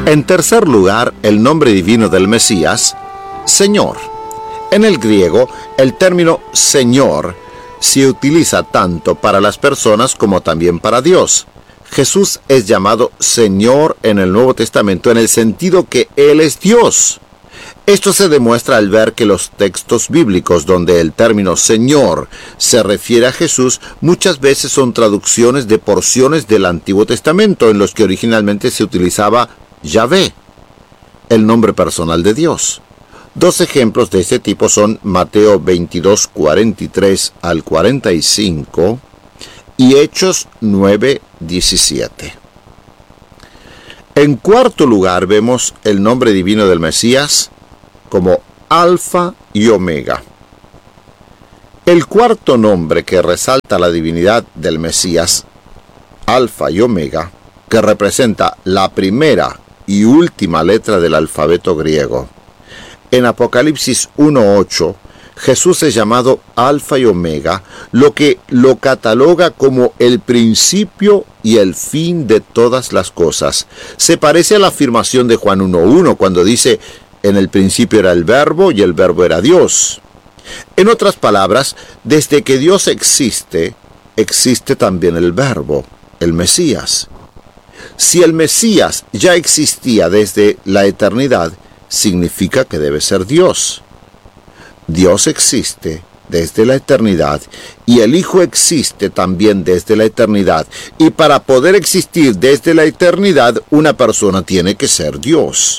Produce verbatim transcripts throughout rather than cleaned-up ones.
En tercer lugar, el nombre divino del Mesías, Señor. En el griego, el término Señor se utiliza tanto para las personas como también para Dios. Jesús es llamado Señor en el Nuevo Testamento en el sentido que Él es Dios. Esto se demuestra al ver que los textos bíblicos donde el término Señor se refiere a Jesús muchas veces son traducciones de porciones del Antiguo Testamento en los que originalmente se utilizaba Yahvé, el nombre personal de Dios. Dos ejemplos de este tipo son Mateo veintidós, cuarenta y tres al cuarenta y cinco y Hechos nueve, diecisiete. En cuarto lugar vemos el nombre divino del Mesías como Alfa y Omega. El cuarto nombre que resalta la divinidad del Mesías, Alfa y Omega, que representa la primera y última letra del alfabeto griego. En Apocalipsis uno ocho, Jesús es llamado Alfa y Omega, lo que lo cataloga como el principio y el fin de todas las cosas. Se parece a la afirmación de Juan uno uno cuando dice: en el principio era el Verbo y el Verbo era Dios. En otras palabras, desde que Dios existe, existe también el Verbo, el Mesías. Si el Mesías ya existía desde la eternidad, significa que debe ser Dios. Dios existe desde la eternidad y el Hijo existe también desde la eternidad. Y para poder existir desde la eternidad, una persona tiene que ser Dios.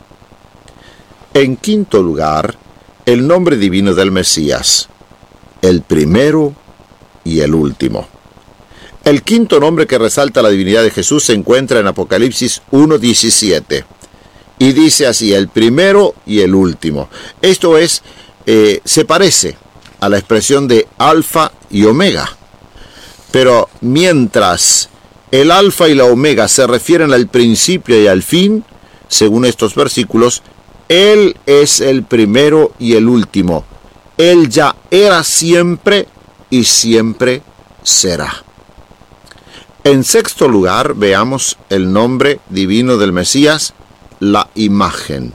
En quinto lugar, el nombre divino del Mesías, el primero y el último. El quinto nombre que resalta la divinidad de Jesús se encuentra en Apocalipsis uno diecisiete. Y dice así: el primero y el último. Esto es, eh, se parece a la expresión de Alfa y Omega. Pero mientras el Alfa y la Omega se refieren al principio y al fin, según estos versículos, Él es el primero y el último. Él ya era siempre y siempre será. En sexto lugar, veamos el nombre divino del Mesías, la imagen.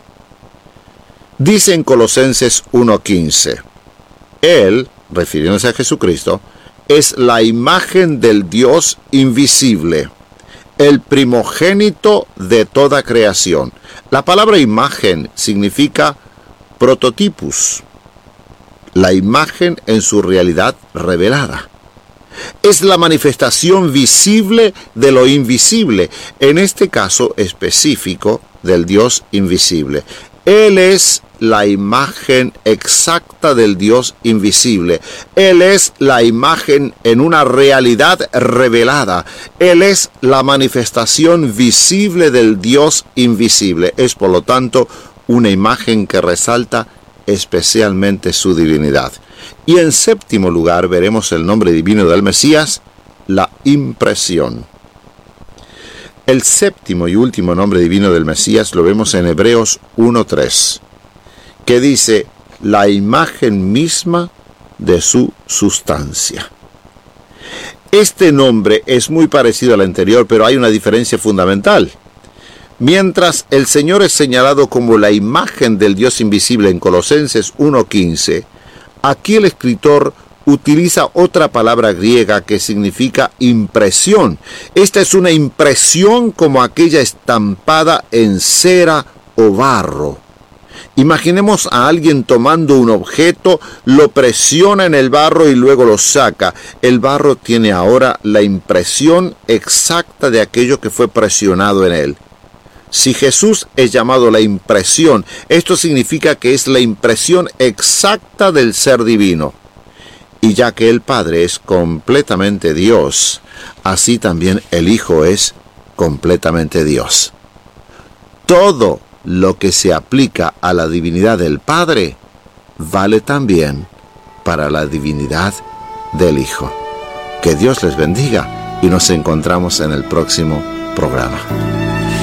Dice en Colosenses uno quince, Él, refiriéndose a Jesucristo, es la imagen del Dios invisible, el primogénito de toda creación. La palabra imagen significa prototipus, la imagen en su realidad revelada. Es la manifestación visible de lo invisible, en este caso específico del Dios invisible. Él es la imagen exacta del Dios invisible. Él es la imagen en una realidad revelada. Él es la manifestación visible del Dios invisible. Es, por lo tanto, una imagen que resalta especialmente su divinidad. Y en séptimo lugar veremos el nombre divino del Mesías, la impresión. El séptimo y último nombre divino del Mesías lo vemos en Hebreos uno tres, que dice: la imagen misma de su sustancia. Este nombre es muy parecido al anterior, pero hay una diferencia fundamental. Mientras el Señor es señalado como la imagen del Dios invisible en Colosenses uno quince, aquí el escritor utiliza otra palabra griega que significa impresión. Esta es una impresión como aquella estampada en cera o barro. Imaginemos a alguien tomando un objeto, lo presiona en el barro y luego lo saca. El barro tiene ahora la impresión exacta de aquello que fue presionado en él. Si Jesús es llamado la impresión, esto significa que es la impresión exacta del ser divino. Y ya que el Padre es completamente Dios, así también el Hijo es completamente Dios. Todo lo que se aplica a la divinidad del Padre vale también para la divinidad del Hijo. Que Dios les bendiga y nos encontramos en el próximo programa.